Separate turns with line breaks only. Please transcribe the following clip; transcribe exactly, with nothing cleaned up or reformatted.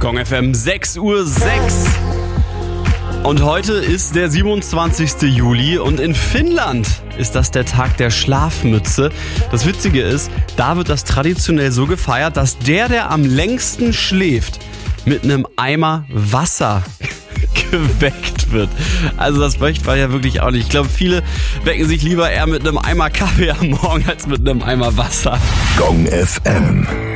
Gong F M, sechs Uhr sechs. Und heute ist der siebenundzwanzigster Juli und in Finnland ist das der Tag der Schlafmütze. Das Witzige ist, da wird das traditionell so gefeiert, dass der, der am längsten schläft, mit einem Eimer Wasser geweckt wird. Also das möchte man ja wirklich auch nicht. Ich glaube, viele wecken sich lieber eher mit einem Eimer Kaffee am Morgen als mit einem Eimer Wasser.
Gong F M.